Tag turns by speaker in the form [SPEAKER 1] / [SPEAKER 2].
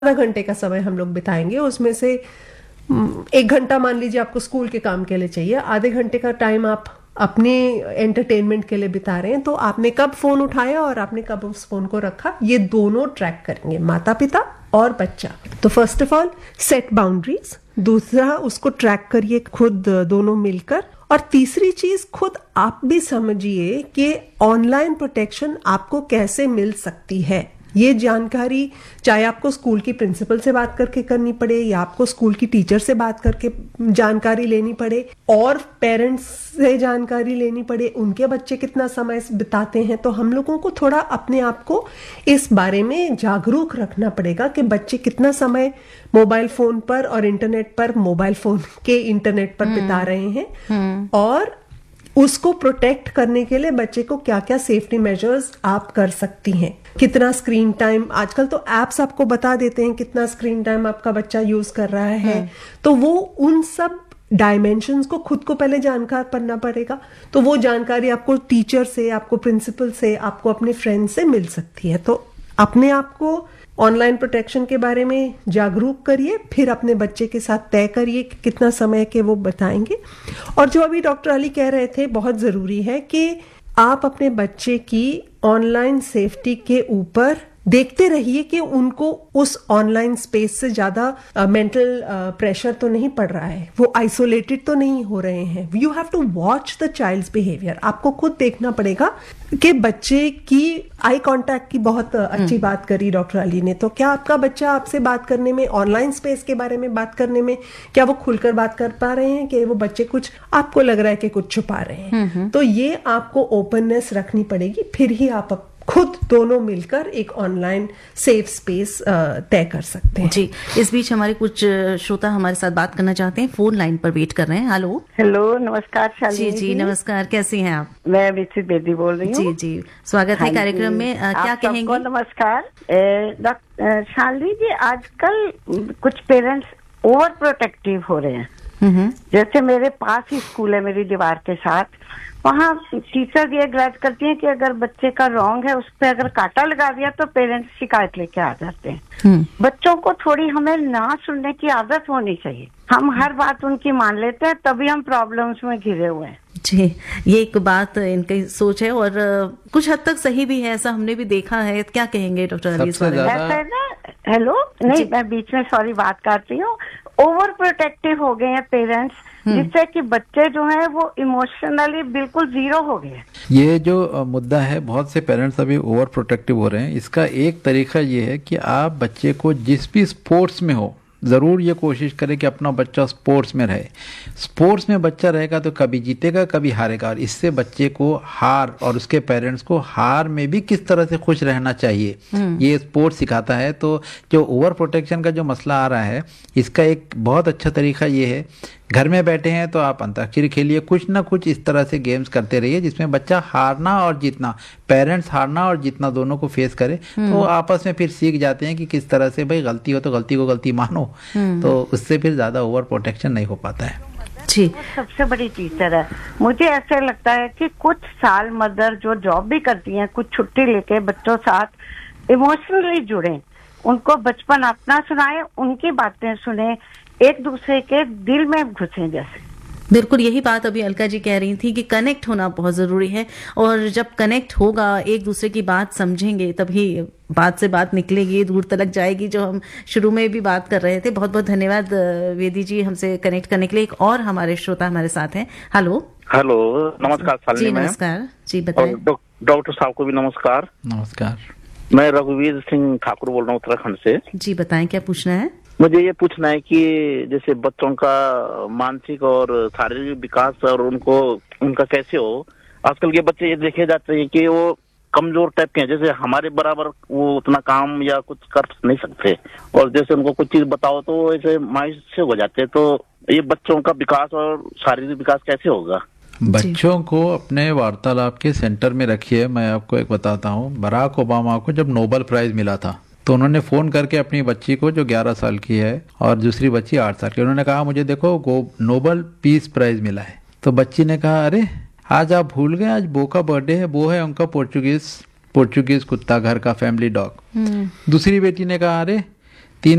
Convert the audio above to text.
[SPEAKER 1] आधा घंटे का समय हम लोग बिताएंगे, उसमें से 1 घंटा मान लीजिए आपको स्कूल के काम के लिए चाहिए, आधे घंटे का टाइम आप अपने एंटरटेनमेंट के लिए बिता रहे हैं, तो आपने कब फोन उठाया और आपने कब उस फोन को रखा, ये दोनों ट्रैक करेंगे माता पिता और बच्चा। तो first of all set boundaries, दूसरा उसको ट्रैक करिए खुद दोनों मिलकर, और तीसरी चीज खुद आप भी समझिए कि ऑनलाइन प्रोटेक्शन आपको कैसे मिल सकती है। ये जानकारी चाहे आपको स्कूल की प्रिंसिपल से बात करके करनी पड़े या आपको स्कूल की टीचर से बात करके जानकारी लेनी पड़े और पेरेंट्स से जानकारी लेनी पड़े, उनके बच्चे कितना समय बिताते हैं, तो हम लोगों को थोड़ा अपने आप को इस बारे में जागरूक रखना पड़ेगा कि बच्चे कितना समय मोबाइल फोन पर और इंटरनेट पर, मोबाइल फोन के इंटरनेट पर बिता रहे हैं, और उसको प्रोटेक्ट करने के लिए बच्चे को क्या क्या सेफ्टी मेजर्स आप कर सकती हैं। कितना स्क्रीन टाइम, आजकल तो एप्स आपको बता देते हैं कितना स्क्रीन टाइम आपका बच्चा यूज कर रहा है, तो वो उन सब डायमेंशंस को खुद को पहले जानकार करना पड़ेगा। तो वो जानकारी आपको टीचर से, आपको प्रिंसिपल से, आपको अपने फ्रेंड से मिल सकती है। तो अपने आप को ऑनलाइन प्रोटेक्शन के बारे में जागरूक करिए, फिर अपने बच्चे के साथ तय करिए कि कितना समय के वो बताएंगे। और जो अभी डॉक्टर अली कह रहे थे, बहुत जरूरी है कि आप अपने बच्चे की ऑनलाइन सेफ्टी के ऊपर देखते रहिए कि उनको उस ऑनलाइन स्पेस से ज्यादा मेंटल प्रेशर तो नहीं पड़ रहा है, वो आइसोलेटेड तो नहीं हो रहे हैं। You have to watch the child's behaviour. आपको खुद देखना पड़ेगा कि बच्चे की आई कांटेक्ट की बहुत अच्छी बात करी डॉक्टर अली ने। तो क्या आपका बच्चा आपसे बात करने में, ऑनलाइन स्पेस के बारे में बात करने में, क्या वो खुलकर बात कर पा रहे हैं कि वो बच्चे कुछ आपको लग रहा है कि कुछ छुपा रहे हैं? तो ये आपको ओपननेस रखनी पड़ेगी, फिर ही आप खुद दोनों मिलकर एक ऑनलाइन सेफ स्पेस तय कर सकते हैं।
[SPEAKER 2] जी, इस बीच हमारे कुछ श्रोता हमारे साथ बात करना चाहते हैं, फोन लाइन पर वेट कर रहे हैं।
[SPEAKER 3] हेलो, नमस्कार शालिनी
[SPEAKER 2] जी नमस्कार, कैसी हैं आप?
[SPEAKER 3] मैं विचित बेदी बोल रही हूँ।
[SPEAKER 2] जी स्वागत है कार्यक्रम में। क्या कहेंगे?
[SPEAKER 3] नमस्कार डॉक्टर शालिनी जी, आजकल कुछ पेरेंट्स ओवर प्रोटेक्टिव हो रहे हैं। जैसे मेरे पास ही स्कूल है मेरी दीवार के साथ, वहाँ टीचर ये गाइड करती हैं कि अगर बच्चे का रॉन्ग है, उस पर अगर कांटा लगा दिया तो पेरेंट्स शिकायत लेके आ जाते हैं। बच्चों को थोड़ी हमें ना सुनने की आदत होनी चाहिए। हम हर बात उनकी मान लेते हैं, तभी हम प्रॉब्लम्स में घिरे हुए हैं।
[SPEAKER 2] जी, ये एक बात इनकी सोच है और कुछ हद तक सही भी है, ऐसा हमने भी देखा है। क्या कहेंगे डॉक्टर अली?
[SPEAKER 3] ऐसा है ना, हेलो, नहीं मैं बीच में सॉरी बात कर रही हूँ। ओवर प्रोटेक्टिव हो गए हैं पेरेंट्स, जिससे कि बच्चे जो हैं वो इमोशनली बिल्कुल जीरो हो गए।
[SPEAKER 4] ये जो मुद्दा है, बहुत से पेरेंट्स अभी ओवर प्रोटेक्टिव हो रहे हैं। इसका एक तरीका ये है कि आप बच्चे को जिस भी स्पोर्ट्स में हो, ज़रूर ये कोशिश करें कि अपना बच्चा स्पोर्ट्स में रहे। स्पोर्ट्स में बच्चा रहेगा तो कभी जीतेगा कभी हारेगा, और इससे बच्चे को हार और उसके पेरेंट्स को हार में भी किस तरह से खुश रहना चाहिए, ये स्पोर्ट्स सिखाता है। तो जो ओवर प्रोटेक्शन का जो मसला आ रहा है, इसका एक बहुत अच्छा तरीका ये है, घर में बैठे हैं तो आप अंताक्षरी खेलिए, कुछ ना कुछ इस तरह से गेम्स करते रहिए जिसमें बच्चा हारना और जीतना, पेरेंट्स हारना और जीतना दोनों को फेस करे। तो आपस में फिर सीख जाते हैं कि किस तरह से भाई गलती हो तो गलती को गलती मानो, तो उससे फिर ज्यादा ओवर प्रोटेक्शन नहीं हो पाता है।
[SPEAKER 2] जी,
[SPEAKER 3] सबसे बड़ी टीचर है। मुझे ऐसे लगता है कि कुछ साल मदर जो जॉब भी करती हैं, कुछ छुट्टी लेके बच्चों साथ इमोशनली जुड़े, उनको बचपन अपना सुनाए, उनकी बातें सुने, एक दूसरे के दिल में घुसे। जैसे
[SPEAKER 2] बिल्कुल यही बात अभी अलका जी कह रही थी कि कनेक्ट होना बहुत जरूरी है, और जब कनेक्ट होगा, एक दूसरे की बात समझेंगे, तभी बात से बात निकलेगी, दूर तक जाएगी, जो हम शुरू में भी बात कर रहे थे। बहुत बहुत धन्यवाद वेदी जी हमसे कनेक्ट करने के लिए। एक और हमारे श्रोता हमारे साथ हैं। हेलो,
[SPEAKER 5] नमस्कार शालिनी।
[SPEAKER 2] जी नमस्कार, जी बताएं।
[SPEAKER 5] डॉक्टर साहब को भी नमस्कार।
[SPEAKER 4] नमस्कार,
[SPEAKER 5] मैं रघुवीर सिंह ठाकुर बोल रहा हूँ उत्तराखंड से।
[SPEAKER 2] जी बताएं, क्या पूछना है?
[SPEAKER 5] मुझे ये पूछना है कि जैसे बच्चों का मानसिक और शारीरिक विकास और उनका कैसे हो। आजकल के बच्चे ये देखे जाते हैं कि वो कमजोर टाइप के हैं, जैसे हमारे बराबर वो उतना काम या कुछ कर नहीं सकते, और जैसे उनको कुछ चीज बताओ तो वो ऐसे मायूस से हो जाते हैं। तो ये बच्चों का विकास और शारीरिक विकास कैसे होगा?
[SPEAKER 4] बच्चों को अपने वार्तालाप के सेंटर में रखिए। मैं आपको एक बताता हूँ, बराक ओबामा को जब नोबेल प्राइज मिला था तो उन्होंने फोन करके अपनी बच्ची को, जो 11 साल की है और दूसरी बच्ची 8 साल की, उन्होंने कहा मुझे देखो नोबेल पीस प्राइज मिला है। तो बच्ची ने कहा अरे आज आप भूल गए, आज बो का बर्थडे है, वो है उनका पोर्चुगीज कुत्ता, घर का फैमिली डॉग। दूसरी बेटी ने कहा अरे